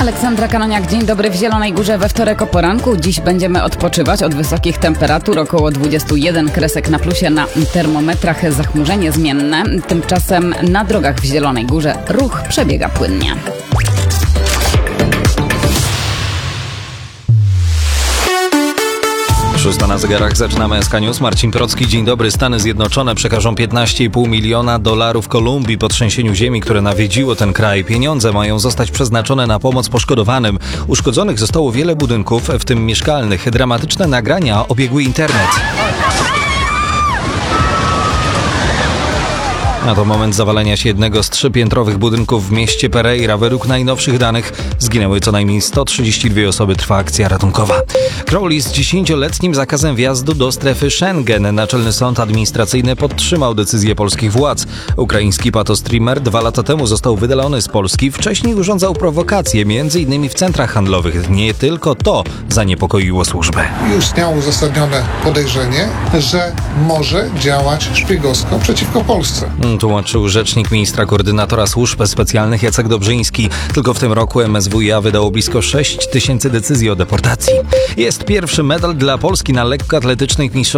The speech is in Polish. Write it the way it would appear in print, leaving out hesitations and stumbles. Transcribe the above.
Aleksandra Kanoniak, dzień dobry. W Zielonej Górze we wtorek o poranku. Dziś będziemy odpoczywać od wysokich temperatur, około 21 kresek na plusie na termometrach, zachmurzenie zmienne. Tymczasem na drogach w Zielonej Górze ruch przebiega płynnie. Szósta na zegarach, zaczynamy SK News. Marcin Procki, dzień dobry. Stany Zjednoczone przekażą $15,5 miliona Kolumbii po trzęsieniu ziemi, które nawiedziło ten kraj. Pieniądze mają zostać przeznaczone na pomoc poszkodowanym. Uszkodzonych zostało wiele budynków, w tym mieszkalnych. Dramatyczne nagrania obiegły internet. A to moment zawalenia się jednego z 3-piętrowych budynków w mieście Pereira. Według najnowszych danych zginęły co najmniej 132 osoby. Trwa akcja ratunkowa. Crowley z 10-letnim zakazem wjazdu do strefy Schengen. Naczelny Sąd Administracyjny podtrzymał decyzję polskich władz. Ukraiński patostreamer 2 lata temu został wydalony z Polski. Wcześniej urządzał prowokacje, m.in. w centrach handlowych. Nie tylko to zaniepokoiło służbę. Istniało uzasadnione podejrzenie, że może działać szpiegowsko przeciwko Polsce. Tłumaczył rzecznik ministra koordynatora służb specjalnych Jacek Dobrzyński. Tylko w tym roku MSWiA wydało blisko 6 000 decyzji o deportacji. Jest pierwszy medal dla Polski na lekkoatletycznych mistrzostwach